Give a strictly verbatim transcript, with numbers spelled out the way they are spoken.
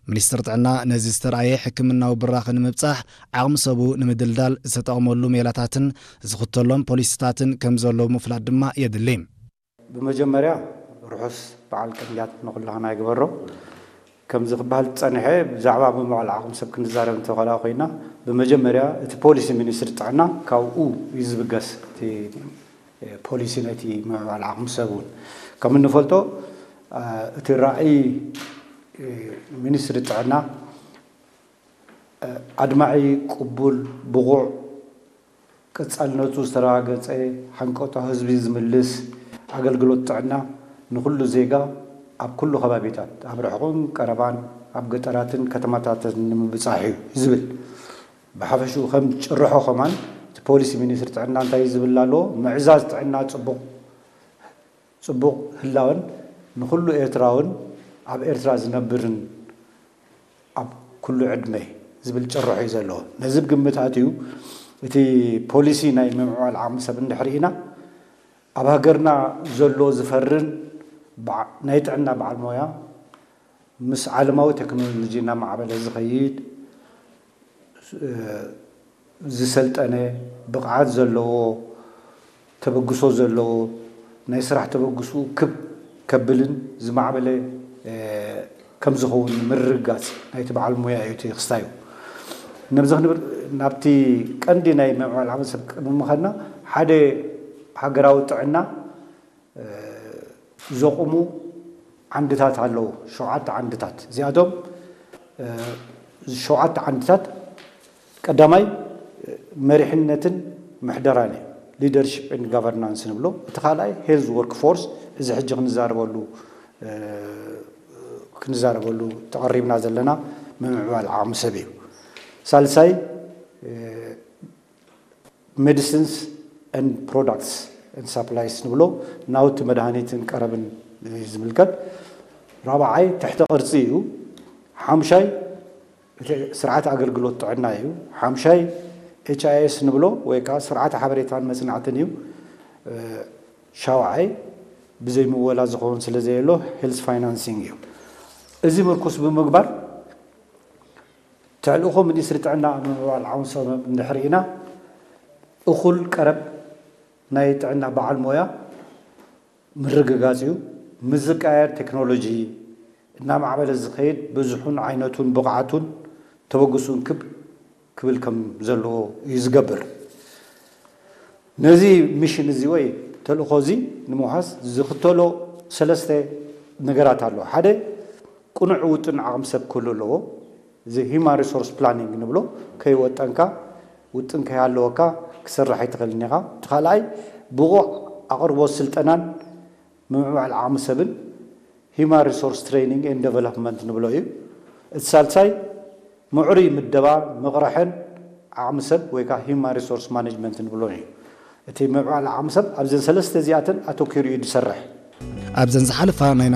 ሚኒስትር ጥዕና ነዚ ዝተርኣየ ሕክምናዊ ብራኽን ምብጻሕ ዓቕሚ ሰቡ ንምድልዳል ዝተጠቕመሉ ሜላታትን ዝኽተሎም ፖሊስታትን ከም ዘለዎ ምፍላጥ ድማ የድሊ በመጀመሪያ ርሑስ በዓል ቀንዲዳት ንኹላና ይግበሮ ከም ዝኽባል ጸንሐ ብዛዕባ ብምዕባል ዓቕሚ ሰብ ክንዛረብ እንተኸላ ኮይና በመጀመሪያ እቲ ፖሊሲ ሚኒስትር ጥዕና ካብኡ ይዝብገስ እቲ ፖሊሲ ነቲ ምዕባል ዓቕሚ ሰብ ከም እንፈልጦ እቲ ራእይ ሚኒስትር ጥዕና አድማዒ ቅቡል ብቑዕ ቅጻልነቱ ዝተረጋገጸ ሓንቆታ ህዝቢ ዝምልስ አገልግሎት ጥዕና ንኹሉ ዜጋ ኣብ ኩሉ ከባቢታት ኣብ ርሑቕን ቀረባን ኣብ ገጠራትን ከተማታትን ንምብጻሕ ዝብል ብሓፈሹ ከም ጭርሖ ኸማን እቲ ፖሊሲ ሚኒስትር ጥዕና እንታይ ዝብል ኣሎ ምዕዛዝ ጥዕና ጽቡቕ ጽቡቕ ህላወን ንኹሉ ኤርትራውን ኣብ ኤርትራ ዝነብርን ኣብ ኩሉ ዕድመ ዝብል ጭርሖ እዩ ዘለዎ ነዚ ብግምት ኣትዩ እቲ ፖሊሲ ናይ ምምዕባል ዓቕሚ ሰብ እንድሕሪኢና ኣብ ሃገርና ዘሎ ዝፈርን ናይ ጥዕና በዓል ሞያ ምስ ዓለማዊ ቴክኖሎጂ እናማዕበለ ዝኸይድ ዝሰልጠነ ብቕዓት ዘለዎ ተበግሶ ዘለዎ ናይ ስራሕ ተበግሱ ክብ ከብልን ዝማዕበለ ከም ዝኸውን ምርጋጽ ናይቲ በዓል ሞያ እዩ እቲ ክስታዩ ነብዚ ክንብል ናብቲ ቀንዲ ናይ ምዕባል ዓቕሚ ሰብ ምምኸና ሓደ ሃገራዊ ጥዕና ዘቑሙ ዓንድታት ኣለዉ ሸውዓተ ዓንድታት እዚኣቶም ሸውዓተ ዓንድታት ቀዳማይ መሪሕነትን ምሕደራን እዩ ሊደርሺፕ ኤንድ ጋቨርናንስ ንብሎ እቲ ካልኣይ ሄልዝ ወርክ ፎርስ እዚ ሕጂ ክንዛረበሉ ክንዛረበሉ ተቐሪብና ዘለና ምምዕባል ዓቕሚ ሰብ እዩ ሳልሳይ ሜዲሲንስ ኤንድ ፕሮዳክትስ ኤንድ ሳፕላይስ ንብሎ ናውቲ መድሃኒትን ቀረብን ዝምልከት ራብዓይ ትሕቲ ቅርፂ እዩ ሓምሻይ ስርዓት አገልግሎት ጥዕና እዩ ሓምሻይ ኤች አይ ኤስ ንብሎ ወይ ከዓ ስርዓት ሓበሬታን መጽናዕትን እዩ ሻውዓይ ብዘይ ምወላ ዝኸውን ስለ ዘየሎ ሄልዝ ፋይናንሲንግ እዩ እዚ ምርኩስ ብምግባር ተልእኾ ሚኒስትሪ ጥዕና ምምዕባል ዓቕሚ ሰብ እንድሕሪኢና እኹል ቀረብ ናይ ጥዕና በዓል ሞያ ምርግጋጽ እዩ ምዝቃየር ቴክኖሎጂ እናማዕበለ ዝኸይድ ብዙሑን ዓይነቱን ብቕዓቱን ተበግሱን ክብ ክብል ከም ዘለዎ እዩ ዝገብር ነዚ ሚሽን እዚ ወይ ተልእኾ እዚ ንምውሓዝ ዝኽተሎ ሰለስተ ነገራት ኣሎ ሓደ ቁኑዕ ውጥን ዓቕሚ ሰብ ክህሉ ኣለዎ እዚ ሂውማን ሪሶርስ ፕላኒንግ ንብሎ ከይወጠንካ ውጥን ከይሃለወካ ክስራሕ ኣይትኽእልን ኢኻ እቲ ካልኣይ ብቑዕ ኣቕርቦት ስልጠናን ምምዕባል ዓቕሚ ሰብን ሂውማን ሪሶርስ ትሬኒንግ ኤንድ ዴቨሎፕመንት ንብሎ እዩ እቲ ሳልሳይ ምዕሩይ ምደባ ምቕራሕን ዓቕሚ ሰብ ወይ ከዓ ሂውማን ሪሶርስ ማኔጅመንት ንብሎ እዩ እቲ ምምዕባል ዓቕሚ ሰብ ኣብዘን ሰለስተ እዚኣተን ኣተኪሩ እዩ ዝሰርሕ ኣብዘን ዝሓለፋ ናይ